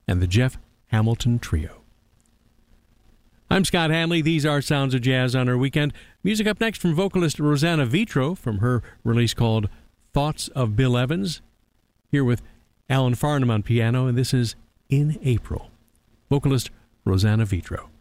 and the Jeff Hamilton Trio. I'm Scott Hanley. These are Sounds of Jazz on our weekend. Music up next from vocalist Rosanna Vitro from her release called Thoughts of Bill Evans. Here with Alan Farnham on piano, and this is In April. Vocalist Rosanna Vitro.